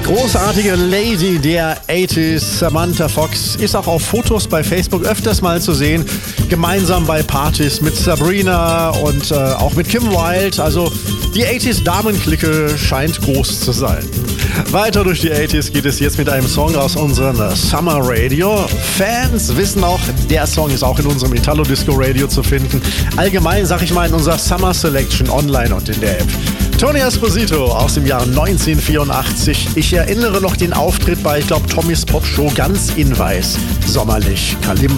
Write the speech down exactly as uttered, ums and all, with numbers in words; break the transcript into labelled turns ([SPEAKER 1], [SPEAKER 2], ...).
[SPEAKER 1] Großartige Lady der achtziger, Samantha Fox, ist auch auf Fotos bei Facebook öfters mal zu sehen. Gemeinsam bei Partys mit Sabrina und äh, auch mit Kim Wilde. Also die achtziger-Damenklicke scheint groß zu sein. Weiter durch die achtziger geht es jetzt mit einem Song aus unserem Summer Radio. Fans wissen auch, der Song ist auch in unserem Italo Disco Radio zu finden. Allgemein, sag ich mal, in unserer Summer Selection online und in der App. Tony Esposito aus dem Jahr neunzehnhundertvierundachtzig. Ich erinnere noch den Auftritt bei, ich glaube, Tommys Pop Show, ganz in weiß. Sommerlich, Kalimba.